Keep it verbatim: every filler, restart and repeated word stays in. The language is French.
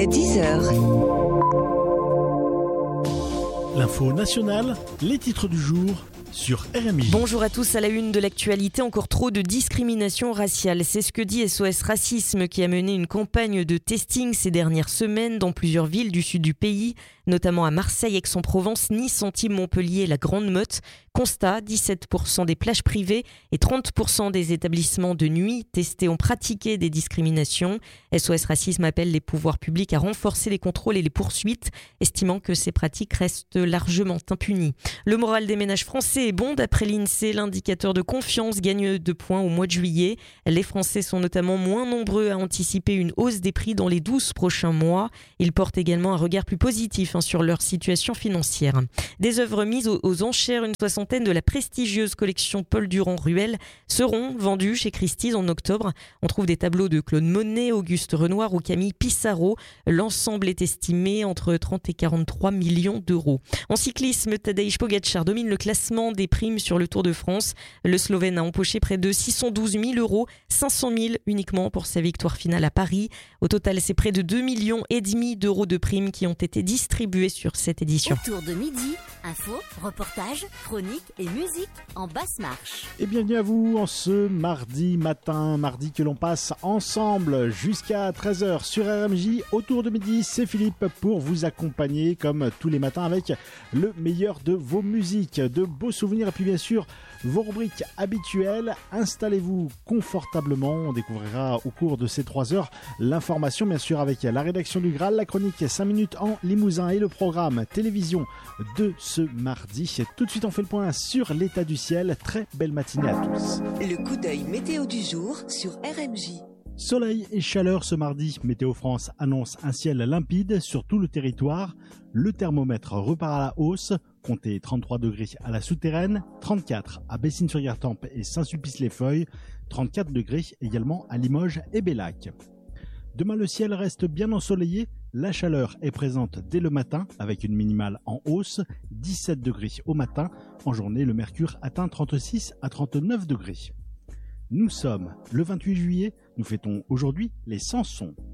dix heures. L'info nationale, les titres du jour sur R M J. Bonjour à tous, à la une de l'actualité, encore trop de discrimination raciale. C'est ce que dit S O S Racisme qui a mené une campagne de testing ces dernières semaines dans plusieurs villes du sud du pays, notamment à Marseille, Aix-en-Provence, Nice, Antibes, Montpellier et la Grande Motte. Constat, dix-sept pour cent des plages privées et trente pour cent des établissements de nuit testés ont pratiqué des discriminations. S O S Racisme appelle les pouvoirs publics à renforcer les contrôles et les poursuites, estimant que ces pratiques restent largement impunies. Le moral des ménages français est bon d'après l'INSEE. L'indicateur de confiance gagne de points au mois de juillet. Les Français sont notamment moins nombreux à anticiper une hausse des prix dans les douze prochains mois. Ils portent également un regard plus positif hein, sur leur situation financière. Des œuvres mises aux, aux enchères, une soixantaine de la prestigieuse collection Paul Durand-Ruel seront vendues chez Christie's en octobre. On trouve des tableaux de Claude Monet, Auguste Renoir ou Camille Pissarro. L'ensemble est estimé entre trente et quarante-trois millions d'euros. En cyclisme, Tadej Pogačar domine le classement des primes sur le Tour de France. Le Slovène a empoché près de six cent douze mille euros, cinq cent mille uniquement pour sa victoire finale à Paris. Au total, c'est près de deux millions et demi d'euros de primes qui ont été distribués sur cette édition. Autour de midi, info, reportage, chronique et musique en basse marche. Et bienvenue à vous en ce mardi matin, mardi que l'on passe ensemble jusqu'à treize heures sur R M J. Autour de midi, c'est Philippe pour vous accompagner comme tous les matins avec le meilleur de vos musiques, de beaux souvenirs et puis bien sûr vos rubriques habituelles. Installez-vous confortablement, on découvrira au cours de ces trois heures l'information bien sûr avec la rédaction du Graal, la chronique cinq minutes en Limousin et le programme télévision de ce mardi. Tout de suite on fait le point sur l'état du ciel. Très belle matinée à tous. Le coup d'œil météo du jour sur R M J. Soleil et chaleur ce mardi. Météo France annonce un ciel limpide sur tout le territoire. Le thermomètre repart à la hausse. Comptez trente-trois degrés à la Souterraine, trente-quatre à Bessines-sur-Gartempe et Saint-Sulpice-les-Feuilles, trente-quatre degrés également à Limoges et Bellac. Demain, le ciel reste bien ensoleillé. La chaleur est présente dès le matin avec une minimale en hausse, dix-sept degrés au matin. En journée, le mercure atteint trente-six à trente-neuf degrés. Nous sommes le vingt-huit juillet. Nous fêtons aujourd'hui les Samsons.